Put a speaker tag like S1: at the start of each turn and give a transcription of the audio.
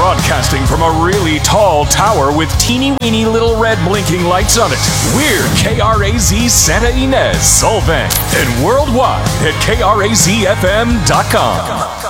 S1: Broadcasting from a really tall tower with teeny-weeny little red blinking lights on it. We're KRAZ Santa Ynez, Solvang, and worldwide at KRAZFM.com.